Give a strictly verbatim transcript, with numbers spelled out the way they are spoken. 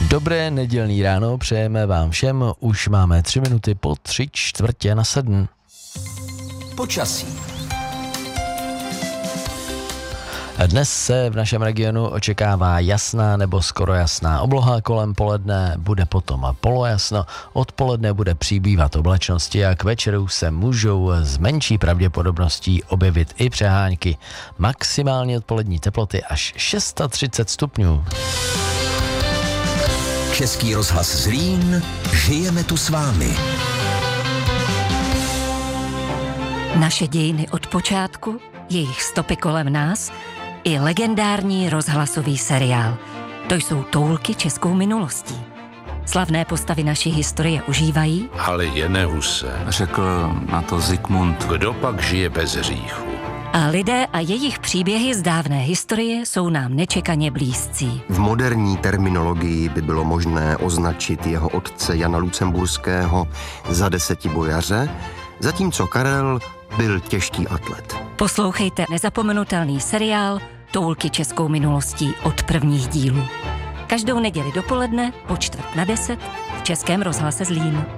Dobré nedělní ráno přejeme vám všem, už máme tři minuty po tři čtvrtě na sedm. Počasí. Dnes se v našem regionu očekává jasná nebo skoro jasná obloha, kolem poledne bude potom polojasno, odpoledne bude přibývat oblačnosti a k večeru se můžou s menší pravděpodobností objevit i přehánky. Maximální odpolední teploty až třicet šest stupňů. Český rozhlas Zlín, žijeme tu s vámi. Naše dějiny od počátku, jejich stopy kolem nás i legendární rozhlasový seriál. To jsou toulky českou minulostí. Slavné postavy naší historie užívají, ale je Huse. Řekl na to Zikmund. Kdo pak žije bez hříchu? a lidé a jejich příběhy z dávné historie jsou nám nečekaně blízcí. V moderní terminologii by bylo možné označit jeho otce Jana Lucemburského za desetibojaře, zatímco Karel byl těžký atlet. Poslouchejte nezapomenutelný seriál Toulky českou minulostí od prvních dílů. Každou neděli dopoledne po čtvrt na deset v Českém rozhlase Zlín.